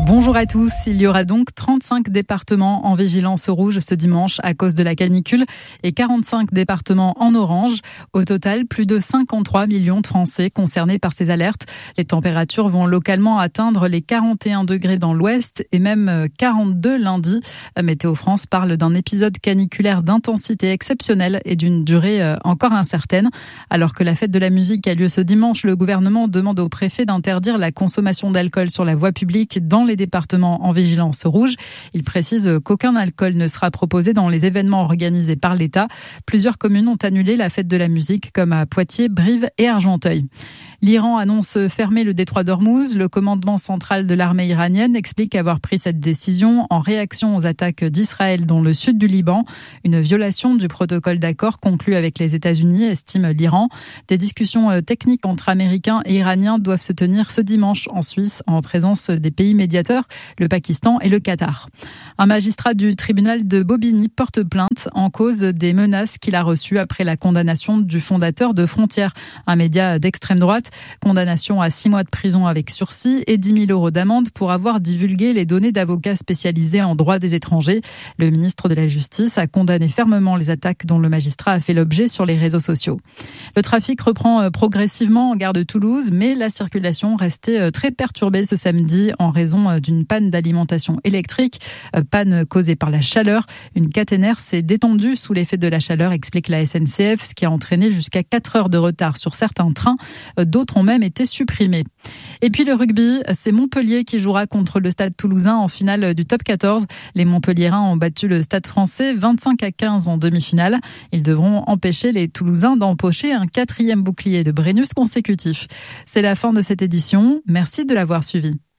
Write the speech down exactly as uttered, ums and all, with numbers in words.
Bonjour à tous. Il y aura donc trente-cinq départements en vigilance rouge ce dimanche à cause de la canicule et quarante-cinq départements en orange. Au total, plus de cinquante-trois millions de Français concernés par ces alertes. Les températures vont localement atteindre les quarante et un degrés dans l'ouest et même quarante-deux lundi. Météo France parle d'un épisode caniculaire d'intensité exceptionnelle et d'une durée encore incertaine. Alors que la fête de la musique a lieu ce dimanche, le gouvernement demande au préfet d'interdire la consommation d'alcool sur la voie publique dans les départements en vigilance rouge. Il précise qu'aucun alcool ne sera proposé dans les événements organisés par l'État. Plusieurs communes ont annulé la fête de la musique, comme à Poitiers, Brive et Argenteuil. L'Iran annonce fermer le détroit d'Ormuz. Le commandement central de l'armée iranienne explique avoir pris cette décision en réaction aux attaques d'Israël dans le sud du Liban. Une violation du protocole d'accord conclu avec les États-Unis, estime l'Iran. Des discussions techniques entre Américains et Iraniens doivent se tenir ce dimanche en Suisse en présence des pays médiateurs, le Pakistan et le Qatar. Un magistrat du tribunal de Bobigny porte plainte en cause des menaces qu'il a reçues après la condamnation du fondateur de Frontières, un média d'extrême droite. Condamnation à six mois de prison avec sursis et dix mille euros d'amende pour avoir divulgué les données d'avocats spécialisés en droit des étrangers. Le ministre de la Justice a condamné fermement les attaques dont le magistrat a fait l'objet sur les réseaux sociaux. Le trafic reprend progressivement en gare de Toulouse, mais la circulation restait très perturbée ce samedi en raison d'une panne d'alimentation électrique, panne causée par la chaleur. Une caténaire s'est détendue sous l'effet de la chaleur, explique la S N C F, ce qui a entraîné jusqu'à quatre heures de retard sur certains trains. D'autres ont même été supprimés. Et puis le rugby, c'est Montpellier qui jouera contre le Stade Toulousain en finale du top quatorze. Les Montpelliérains ont battu le Stade Français vingt-cinq à quinze en demi-finale. Ils devront empêcher les Toulousains d'empocher un quatrième bouclier de Brennus consécutif. C'est la fin de cette édition. Merci de l'avoir suivi.